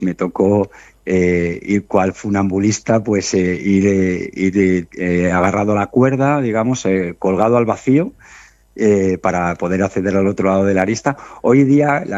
me tocó ir cual funambulista, pues ir agarrado a la cuerda, digamos, colgado al vacío, para poder acceder al otro lado de la arista. Hoy día